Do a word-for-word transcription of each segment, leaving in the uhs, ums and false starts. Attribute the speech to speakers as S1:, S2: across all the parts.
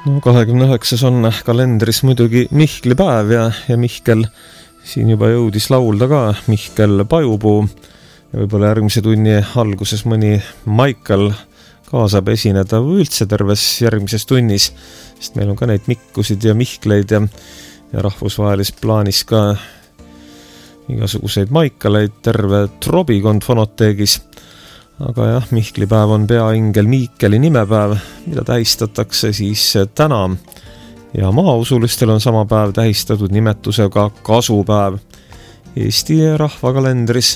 S1: No kahekümne üheksas on kalendris muidugi Mihkli päev ja, ja Mihkel siin juba jõudis laulda ka, Mihkel Pajupuu. Ja võib-olla järgmise tunni alguses mõni Maikal kaasab esineda või üldse terves järgmises tunnis, sest meil on ka neid Mikkusid ja Mihkleid ja, ja rahvusvahelis plaanis ka igasuguseid Maikaleid terve trobikond fonoteegis. Aga jah, Mihkli päev on peaingel Miikeli nimepäev, mida tähistatakse siis täna. Ja maausulistel on sama päev tähistatud nimetusega kasupäev. Eesti rahvakalendris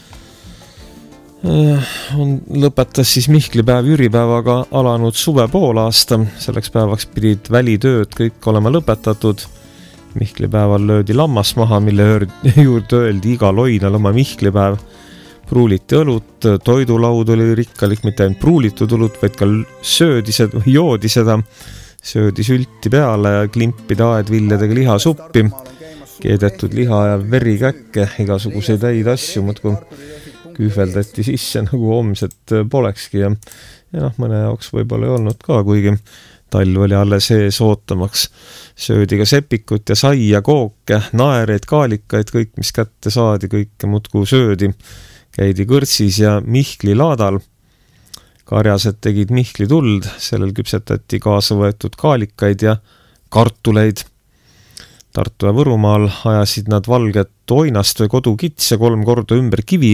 S1: on, lõpetas siis Mihkli päev Jüripäevaga alanud suve poolaasta. Selleks päevaks pidid välitööd kõik olema lõpetatud. Mihkli päeval löödi lammas maha, mille juurde öeldi iga loinal oma Mihkli päev. Pruuliti õlut, toidulaud oli rikkalik, mitte ainult pruulitud õlut, vaid ka söödi seda, joodi seda, söödi sülti peale ja klimpida aedviljadega lihasuppi, keedetud liha ja verikäkke, igasuguseid häid asju, muudkui küühveldati sisse nagu homset polekski ja, ja noh, mõne jaoks võib-olla ei olnud ka, kuigi talv oli alles ees ootamaks. Söödi ka sepikut ja sai ja kooke, naereid, kaalikaid, kõik mis kätte saadi, kõike muudkui söödi. Käidi kõrtsis ja Mihkli laadal. Karjased tegid Mihkli tuld, sellel küpsetati kaasa võetud kaalikaid ja kartuleid. Tartu ja Võrumaal ajasid nad valget oinast või kodukitse kolm korda ümber kivi,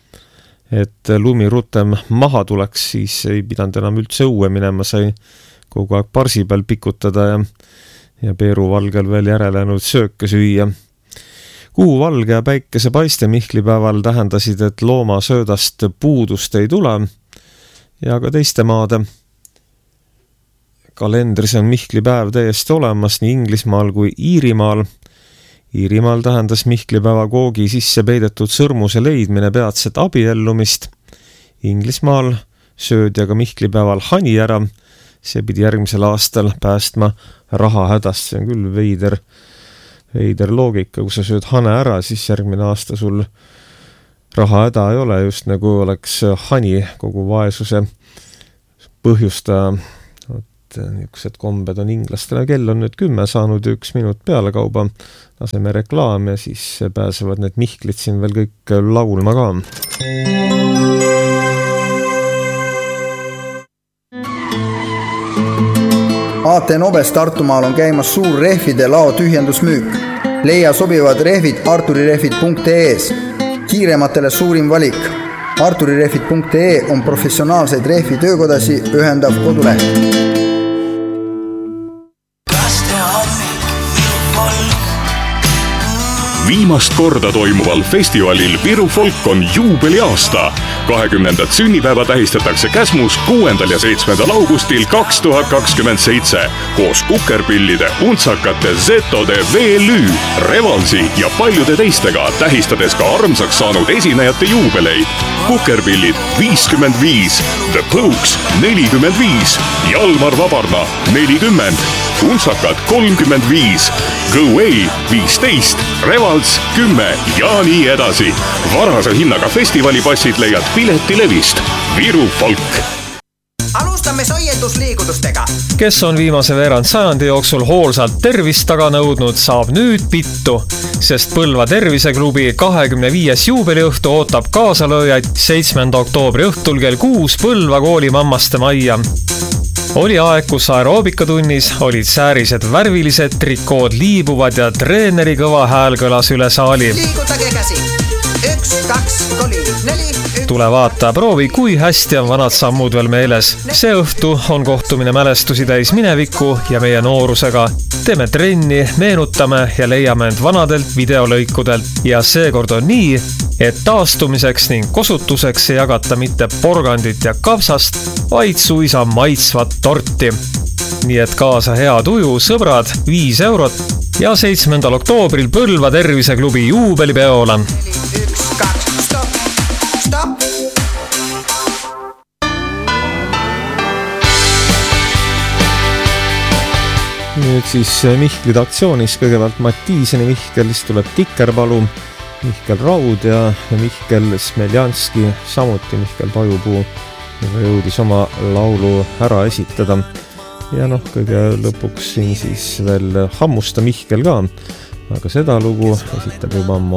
S1: et lumi rutem maha tuleks, siis ei pidanud enam üldse õue minema, sai kogu aeg parsi peal pikutada ja, ja Peeru valgel veel järelenud sööke süüa. Kuu valge ja päikese paiste Mihkli päeval tähendasid, et looma söödast puudust ei tule ja ka teiste maade. Kalendris on Mihkli päev täiesti olemas nii Inglismaal kui Iirimaal. Iirimaal tähendas Mihkli päeva koogi sisse peidetud sõrmuse leidmine peatset abiellumist. Inglismaal söödi aga Mihkli päeval hani ära. See pidi järgmisel aastal päästma raha hädast. See on küll veider veider loogika, kui sa sööd hane ära, siis järgmine aasta sul raha häda ei ole, just nagu oleks hani kogu vaesuse põhjustaja. Niisugused kombed on inglastele, kell on nüüd kümme saanud üks minut peale kauba, laseme reklaam ja siis pääsevad need Mihklid siin veel kõik laulma ka.
S2: A T Nobes Tartumaal on käimas suur rehvide lao tühjendusmüük. Leia sobivad rehvid arturirehvid punkt ee-s. Kiirematele suurim valik. arturirehvid punkt ee on professionaalseid rehvi töökodasi ühendav koduleht.
S3: Viimast korda toimuval festivalil Viru Folk on juubeliaasta. kahekümnendat sünnipäeva tähistatakse Käsmus kuuendal ja seitsmendal augustil kaks tuhat kakskümmend seitse koos kukerpillide, untsakate, zetode, V L Ü, Revalsi ja paljude teistega, tähistades ka armsaks saanud esinejate juubeleid. Kukerpillid viiskümmend viis, The Pokes nelikümmend viis, Jalmar Vabarna nelikümmend, untsakad kolmkümmend viis, Go Away viisteist, Revals kümme ja nii edasi. Varase hinnaga festivalipassid leiad piletilevist. Viru Folk.
S4: Alustame soiendusliigutustega.
S1: Kes on viimase veerand sajandi jooksul hoolsalt tervist taga nõudnud, saab nüüd pittu, sest Põlva terviseklubi kahekümne viies juubeliõhtu ootab kaasalööjaid seitsmenda oktoobri õhtul kell kuus Põlva kooli mammaste majja. Oli aeg, kus aeroobikatunnis olid säärised värvilised, trikood liibuvad ja treeneri kõva hääl kõlas üle saali.
S4: Liigutage käsi. Üks, kaks, koli, neli.
S1: Tule vaata, proovi, kui hästi on vanad sammud veel meeles. See õhtu on kohtumine mälestusi täis minevikku ja meie noorusega. Teeme trenni, meenutame ja leiame end vanadelt videolõikudelt. Ja seekord on nii, et taastumiseks ning kosutuseks ei jagata mitte porgandit ja kapsast, vaid suisa maitsvat torti. Nii et kaasa hea tuju, sõbrad, viis eurot ja seitsmendal oktoobril Põlva terviseklubi juubelipeola.
S4: Üks, kaks, stop, stop.
S1: Nüüd siis Mihklid aktsioonis, kõigepealt Mattiiseni Mihkel, siis tuleb Tikerpalu, Mihkel Raud ja Mihkel Smeljanski, samuti Mihkel Pajupuu, jõudis oma laulu ära esitada. ja noh, kõige lõpuks siin siis veel Hammusta Mihkel ka, aga seda lugu esitab juba